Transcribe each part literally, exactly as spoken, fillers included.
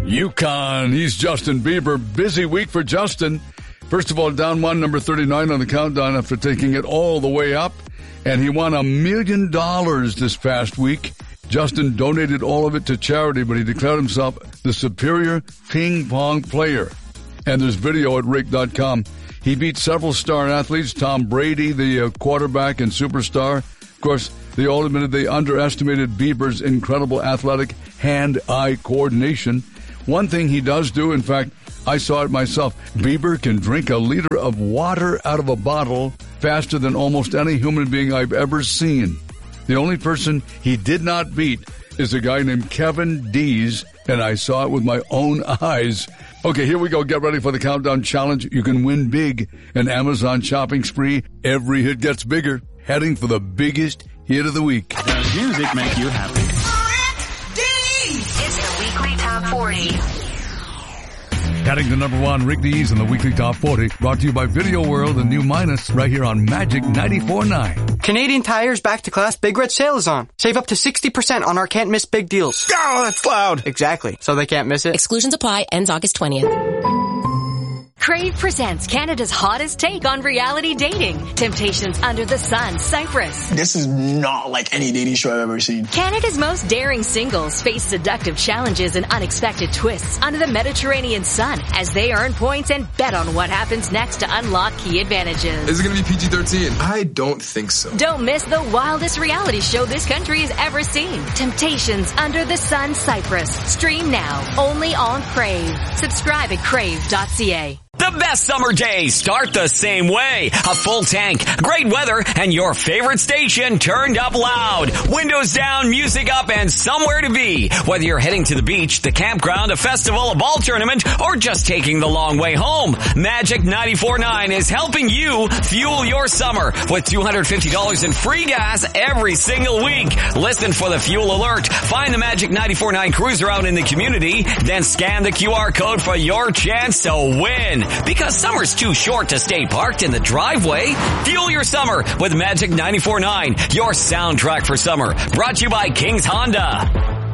Yukon. He's Justin Bieber. Busy week for Justin. First of all, down one, number thirty-nine on the countdown after taking it all the way up. And he won a million dollars this past week. Justin donated all of it to charity, but he declared himself the superior ping pong player. And there's video at rake dot com. He beat several star athletes, Tom Brady, the uh, quarterback and superstar. Of course, they all admitted they underestimated Bieber's incredible athletic hand-eye coordination. One thing he does do, in fact, I saw it myself, Bieber can drink a liter of water out of a bottle faster than almost any human being I've ever seen. The only person he did not beat is a guy named Kevin Dees, and I saw it with my own eyes. Okay, here we go. Get ready for the Countdown Challenge. You can win big. An Amazon shopping spree. Every hit gets bigger. Heading for the biggest hit of the week. Does music make you happy? It's the Weekly Top forty. Heading to number one, Rick Dees in the Weekly Top forty. Brought to you by Video World and New Minus right here on Magic ninety-four point nine. Canadian Tire's Back to Class Big Red Sale is on. Save up to sixty percent on our can't miss big deals. Oh, that's loud. Exactly. So they can't miss it. Exclusions apply. Ends August twentieth. Crave presents Canada's hottest take on reality dating. Temptations Under the Sun, Cyprus. This is not like any dating show I've ever seen. Canada's most daring singles face seductive challenges and unexpected twists under the Mediterranean sun as they earn points and bet on what happens next to unlock key advantages. Is it going to be P G thirteen? I don't think so. Don't miss the wildest reality show this country has ever seen. Temptations Under the Sun, Cyprus. Stream now, only on Crave. Subscribe at crave dot c a. The best summer days start the same way. A full tank, great weather, and your favorite station turned up loud. Windows down, music up, and somewhere to be. Whether you're heading to the beach, the campground, a festival, a ball tournament, or just taking the long way home, Magic ninety-four point nine is helping you fuel your summer with two hundred fifty dollars in free gas every single week. Listen for the fuel alert. Find the Magic ninety-four point nine cruiser out in the community, then scan the Q R code for your chance to win. Because summer's too short to stay parked in the driveway. Fuel your summer with Magic ninety-four point nine, your soundtrack for summer. Brought to you by King's Honda.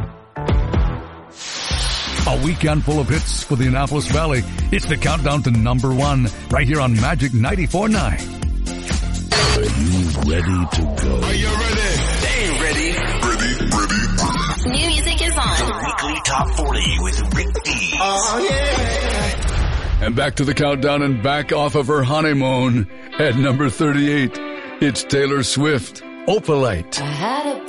A weekend full of hits for the Annapolis Valley. It's the countdown to number one right here on Magic ninety-four point nine. Are you ready to go? Are you ready? Hey, ready? Ready, ready. New music is on. The Weekly Top forty with Rick Dees. Oh, yeah. And back to the countdown and back off of her honeymoon at number thirty-eight. It's Taylor Swift, Opalite. I had a